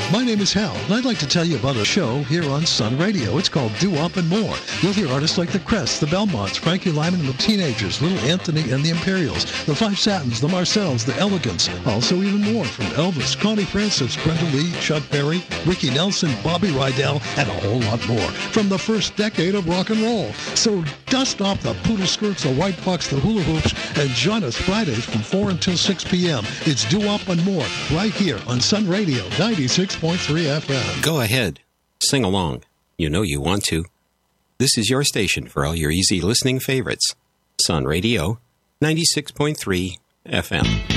my name is Hal, and I'd like to tell you about a show here on Sun Radio. It's called Do Up and More. You'll hear artists like the Crests, the Belmonts, Frankie Lyman and the Teenagers, Little Anthony and the Imperials, the Five Satins, the Marcells, the Elegants, also even more from Elvis, Connie Francis, Brenda Lee, Chuck Berry, Ricky Nelson, Bobby Rydell, and a whole lot more from the first decade of rock and roll. So dust off the poodle skirts, the white bucks, the hula hoops, and join us Fridays from 4 until 6 p.m. It's Do Up and More right here on Sun Radio 96.3 FM. Go ahead. Sing along. You know you want to. This is your station for all your easy listening favorites. Sun Radio 96.3 FM.